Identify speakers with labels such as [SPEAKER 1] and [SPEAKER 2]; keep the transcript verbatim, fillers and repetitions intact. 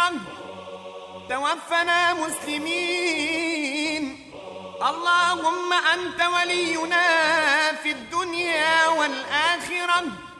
[SPEAKER 1] الآخرة توفنا مسلمين. اللهم أنت ولينا في الدنيا والآخرة